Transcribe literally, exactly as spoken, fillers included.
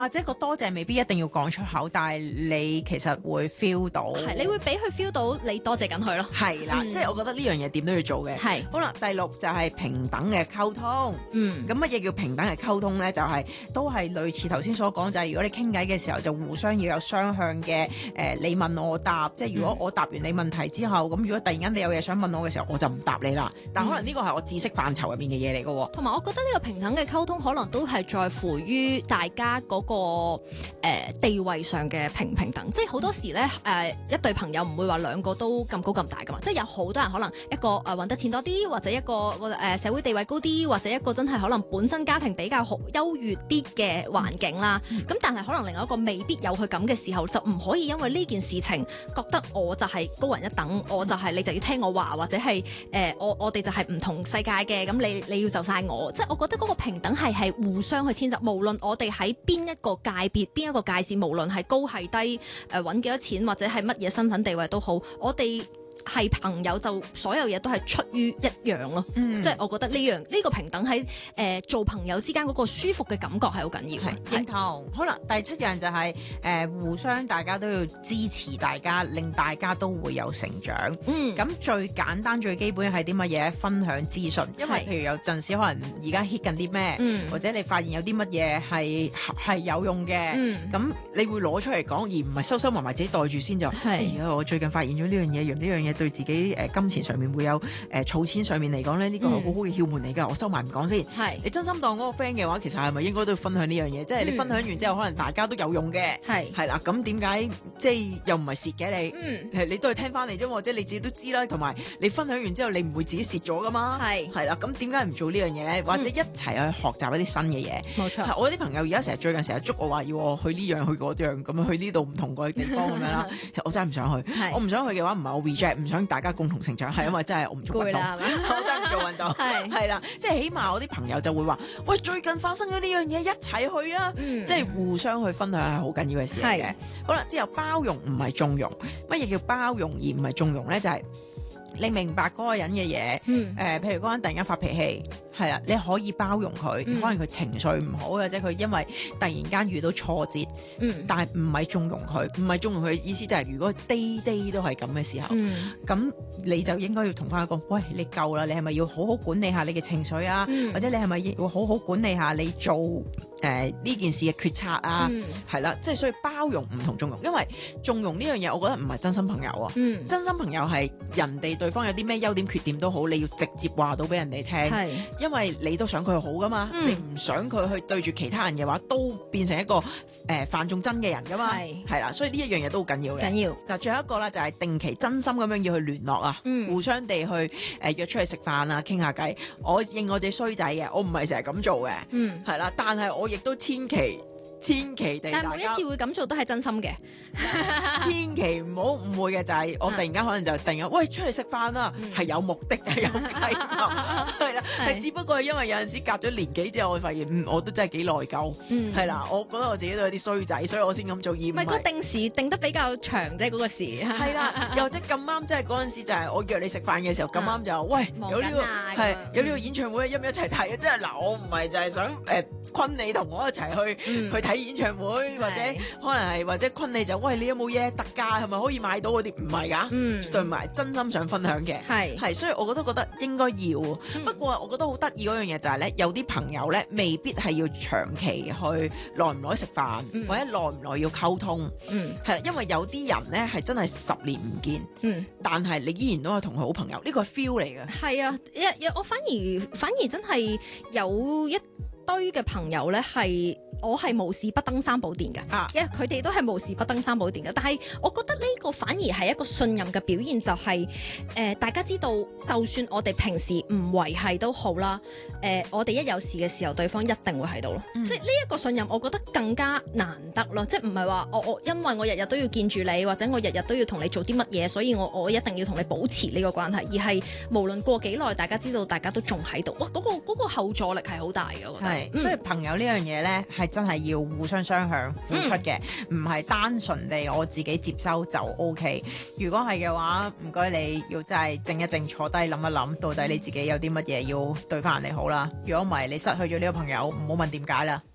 或者個多謝未必一定要講出口，但係你其實會 feel 到， 係你會俾佢 feel 到你多謝緊佢咯。 係啦， 嗯即係我覺得呢樣嘢點都要做嘅。 係好啦，第六就係平等嘅溝通。 嗯咁乜嘢叫平等嘅溝通呢？就係、都係類似頭先所講，就係、如果你傾偈嘅時候，就互相要有雙向嘅誒、呃，你問我答。即係如果我答完你問題之後，咁、如果突然間你有嘢想問我嘅時候，我就唔答你啦。但可能呢個係我知識範疇入面嘅嘢嚟嘅喎。 同埋我覺得呢個平等嘅溝通可能都係在乎於大家嗰、個、呃、地位上嘅平唔平等，即係好多時咧誒、呃、一對朋友唔會話兩個都咁高咁大噶嘛，即係有好多人可能一個誒揾得錢多啲，或者一個誒、呃、社會地位高啲，或者一個真係可能本身家庭比較好優越啲嘅環境啦。咁、嗯、但係可能另外一個未必有佢咁嘅時候，就唔可以因為呢件事情覺得我就係高人一等，我就係、是、你就要聽我話，或者係誒、呃、我我哋就係唔同世界嘅，咁你你要就晒我，即係我覺得嗰個平等係係互相去遷就，無論我哋喺邊一個界別、邊一個界線，無論係高係低，誒揾幾多錢或者係乜嘢身份地位都好，我哋係朋友就所有嘢都係出於一樣咯。嗯、即係我覺得呢樣呢個平等喺誒、呃、做朋友之間嗰個舒服嘅感覺係好緊要。 係認同。好啦，第七樣就係、是、誒、呃、互相大家都要支持大家，令大家都會有成長。 嗯， 咁最簡單最基本係啲乜嘢？分享資訊。因為譬如有陣時可能而家 hit 緊啲咩， 嗯、 或者你發現有啲乜嘢係係有用嘅，咁、嗯、你會攞出嚟講，而唔係收收埋埋自己袋住先就。係、哎。我最近發現咗呢樣嘢，原來呢樣嘢對自己誒、呃、金錢上面會有誒、呃、儲錢上面嚟講咧，呢、這個係好好嘅竅門嚟㗎。我收埋唔講先。係。你真心當嗰個 friend 嘅話，其實係咪應該都要分享呢樣嘢？即係你分享完之後，可能大家都有用嘅。係。係啦，咁點解即係又唔係蝕嘅你？嗯。你都係聽翻嚟啫，或者你自己都知啦。同埋你分享完之後，你唔會自己蝕咗㗎嘛？係。係啦，咁點解唔做呢樣嘢咧？或者一齊去學習一啲新嘅嘢？冇錯。我啲朋友而家成日最近成日捉我話要我去呢樣去嗰樣，咁樣去呢度唔同個地方咁樣啦。我真係唔想去。我唔想去嘅話，唔係我 reject，唔想大家共同成長，係因為真係我唔做運動，我真係唔做運動，係係啦，即係起碼我啲朋友就會話：喂，最近發生咗呢樣嘢，一齊去啊！嗯、即係互相去分享係好緊要嘅事嚟嘅。好啦，之後包容唔係縱容，乜嘢叫包容而唔係縱容咧？就係、是。你明白嗰個人嘅嘢，誒、嗯呃，譬如嗰個人突然間發脾氣，係啦，你可以包容佢，嗯、可能佢情緒唔好，或者佢因為突然間遇到挫折，嗯、但係唔係縱容佢，唔係縱容佢嘅意思就係、是，如果 day day 都係咁嘅時候，咁、嗯、你就應該要同翻佢講，喂，你夠啦，你係咪要好好管理下你嘅情緒啊？嗯、或者你係咪要好好管理下你做誒呢、呃、件事嘅決策啊？係啦、嗯，即係所以包容唔同縱容，因為縱容呢樣嘢，我覺得唔係真心朋友啊，嗯、真心朋友係人哋。對方有啲咩優點缺點都好，你要直接話到俾人哋聽，是因為你都想佢好噶嘛，嗯、你唔想佢去對住其他人嘅話，都變成一個誒犯眾憎嘅人噶嘛，係啦是，所以呢一樣嘢都好緊要嘅。緊要嗱，最後一個啦，就係定期真心咁樣要去聯絡啊，嗯、互相地去誒、呃、約出去食飯啊，傾下偈。我認我自己衰仔嘅，我唔係成日咁做嘅，係啦、嗯，但係我亦都千祈。千祈地， 但係每一次會咁做都係真心嘅。 千祈唔好誤會嘅就係、是、我突然間可能就突然間喂出嚟食飯啦，係、嗯、有目的係有計劃，係啦，係只不過係因為有陣時隔咗年紀之後，我發現嗯我都真係幾內疚，係啦、嗯，我覺得我自己都有啲衰仔，所以我先咁做。而唔係個定時定得比較長啫，嗰、那個時係啦，又或者咁啱，即係嗰陣時就係我約你食飯嘅時候咁啱就喂有呢、這個係有呢個演唱會，一唔一齊睇啊？即係嗱，我唔係就係想誒昆你同我一齊去、嗯、去睇演唱會，或者可能係或者昆你就喂你有冇嘢特價係咪可以買到嗰啲？唔係㗎，嗯、絕對唔係真心想分享嘅，係係，所以我覺得覺得應該要。嗯、不過我覺得好得意嗰樣嘢就係、是、咧，有啲朋友咧未必係要長期去耐唔耐食飯，嗯、或者耐唔耐要溝通，係啦、嗯，因為有啲人咧係真係十年唔見，嗯、但係你依然都係同佢好朋友，呢、這個係 feel 嚟嘅。係啊， 我反而反而真係有一堆嘅朋友咧係。我係無事不登三寶殿嘅，啊、因為佢哋都係無事不登三寶殿嘅。但係我覺得呢個反而係一個信任嘅表現，就係、是、誒、呃、大家知道，就算我哋平時唔維繫都好啦，誒、呃、我哋一有事嘅時候，對方一定會喺度咯。嗯、即係呢一個信任，我覺得更加難得咯。即係唔係話我我因為我日日都要見住你，或者我日日都要同你做啲乜嘢，所以我我一定要同你保持呢個關係，而係無論過幾耐，大家知道大家都仲喺度。哇！嗰、那個嗰、那個後座力係好大嘅，我覺得。係，所以朋友呢樣嘢咧係。真係要互相雙向付出嘅，唔係、嗯、單純地我自己接收就 OK。如果係嘅話，唔該你要真係靜一靜，坐低諗一諗，到底你自己有啲乜嘢要對翻人哋好啦。如果唔係，你失去咗呢個朋友，唔好問點解啦。